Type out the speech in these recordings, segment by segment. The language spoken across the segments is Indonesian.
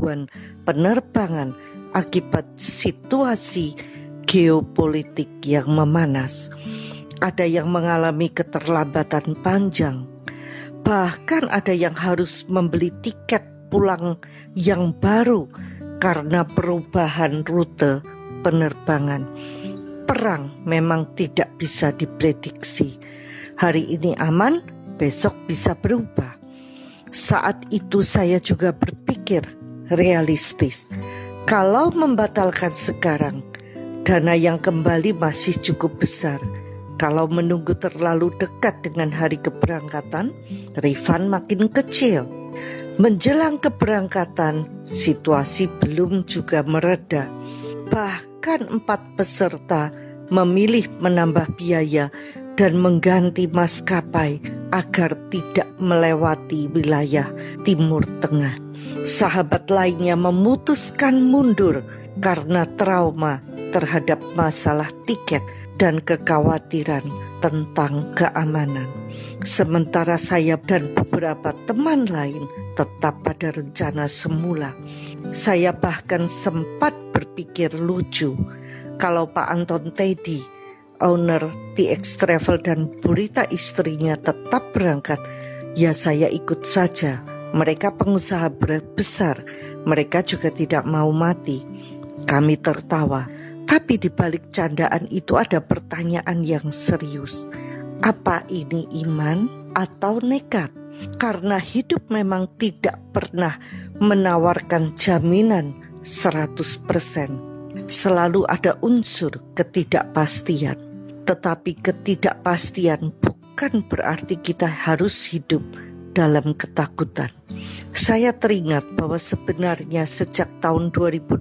gangguan penerbangan akibat situasi geopolitik yang memanas. Ada yang mengalami keterlambatan panjang. Bahkan ada yang harus membeli tiket pulang yang baru karena perubahan rute penerbangan. Perang memang tidak bisa diprediksi. Hari ini aman, besok bisa berubah. Saat itu saya juga berpikir realistis. Kalau membatalkan sekarang, dana yang kembali masih cukup besar. Kalau menunggu terlalu dekat dengan hari keberangkatan, refund makin kecil. Menjelang keberangkatan, situasi belum juga mereda. Bahkan 4 peserta memilih menambah biaya dan mengganti maskapai agar tidak melewati wilayah Timur Tengah. Sahabat lainnya memutuskan mundur karena trauma terhadap masalah tiket dan kekhawatiran tentang keamanan. Sementara saya dan beberapa teman lain tetap pada rencana semula. Saya bahkan sempat berpikir lucu kalau Pak Anton Teddy, owner TX Travel dan Burita istrinya tetap berangkat, ya saya ikut saja. Mereka pengusaha besar, mereka juga tidak mau mati. Kami tertawa, tapi di balik candaan itu ada pertanyaan yang serius. Apa ini iman atau nekat? Karena hidup memang tidak pernah menawarkan jaminan 100%. Selalu ada unsur ketidakpastian. Tetapi ketidakpastian bukan berarti kita harus hidup dalam ketakutan. Saya teringat bahwa sebenarnya sejak tahun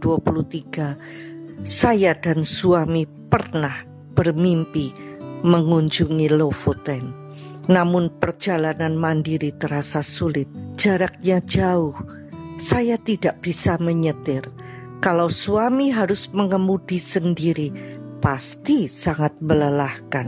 2023, saya dan suami pernah bermimpi mengunjungi Lofoten. Namun perjalanan mandiri terasa sulit, jaraknya jauh. Saya tidak bisa menyetir. Kalau suami harus mengemudi sendiri, pasti sangat melelahkan.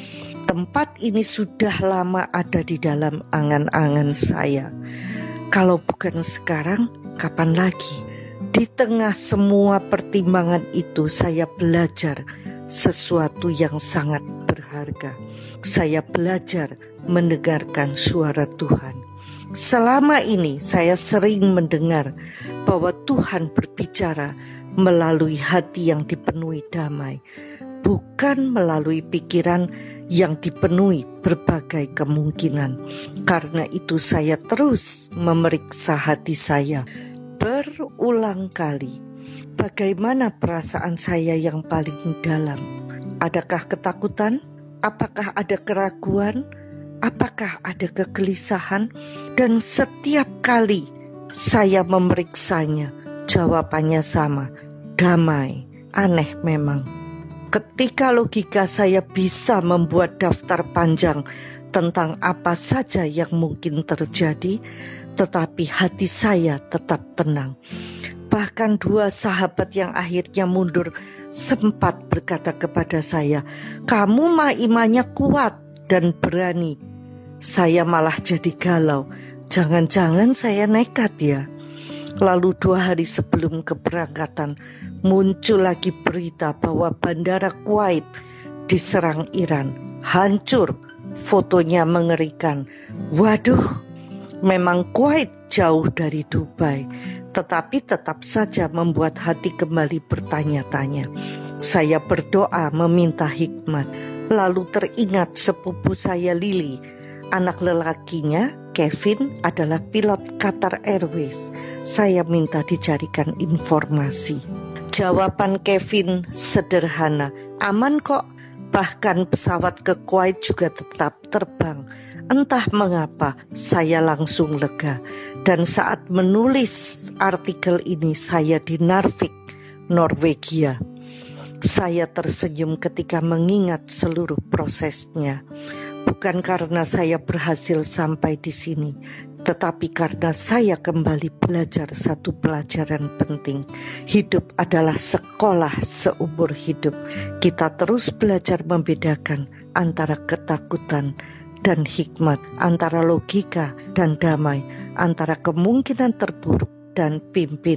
Tempat ini sudah lama ada di dalam angan-angan saya. Kalau bukan sekarang, kapan lagi? Di tengah semua pertimbangan itu, saya belajar sesuatu yang sangat berharga. Saya belajar mendengarkan suara Tuhan. Selama ini saya sering mendengar bahwa Tuhan berbicara melalui hati yang dipenuhi damai, bukan melalui pikiran yang dipenuhi berbagai kemungkinan. Karena itu saya terus memeriksa hati saya berulang kali. Bagaimana perasaan saya yang paling dalam? Adakah ketakutan? Apakah ada keraguan? Apakah ada kegelisahan? Dan setiap kali saya memeriksanya, jawabannya sama, damai. Aneh memang. Ketika logika saya bisa membuat daftar panjang tentang apa saja yang mungkin terjadi, tetapi hati saya tetap tenang. Bahkan 2 sahabat yang akhirnya mundur sempat berkata kepada saya, "Kamu mah imannya kuat dan berani." Saya malah jadi galau. Jangan-jangan saya nekat ya. Lalu 2 hari sebelum keberangkatan muncul lagi berita bahwa bandara Kuwait diserang Iran. Hancur, fotonya mengerikan. Waduh, memang Kuwait jauh dari Dubai, tetapi tetap saja membuat hati kembali bertanya-tanya. Saya berdoa meminta hikmat. Lalu teringat sepupu saya Lily, anak lelakinya Kevin adalah pilot Qatar Airways. Saya minta dicarikan informasi. Jawaban Kevin sederhana, aman kok. Bahkan pesawat ke Kuwait juga tetap terbang. Entah mengapa saya langsung lega. Dan saat menulis artikel ini saya di Narvik, Norwegia. Saya tersenyum ketika mengingat seluruh prosesnya. Bukan karena saya berhasil sampai di sini, tetapi karena saya kembali belajar satu pelajaran penting. Hidup adalah sekolah seumur hidup. Kita terus belajar membedakan antara ketakutan dan hikmat, antara logika dan damai, antara kemungkinan terburuk dan pimpin